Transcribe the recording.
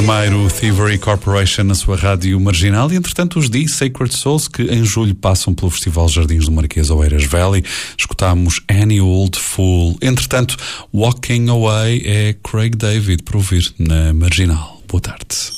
Primeiro Thievery Corporation na sua rádio marginal e, entretanto, os The Sacred Souls, que em julho passam pelo Festival Jardins do Marquês Oeiras Valley. Escutámos Any Old Fool. Entretanto, Walking Away é Craig David para ouvir na marginal. Boa tarde.